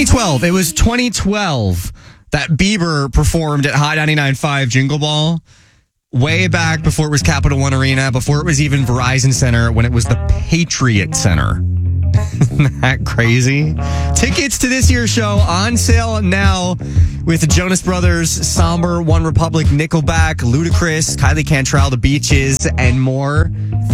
2012. It was 2012 that Bieber performed at High 99.5 Jingle Ball. Way back before it was Capital One Arena, before it was even Verizon Center, when it was the Patriot Center. Isn't that crazy? Tickets to this year's show on sale now with the Jonas Brothers, Somber, One Republic, Nickelback, Ludacris, Kylie Cantrell, The Beaches, and more.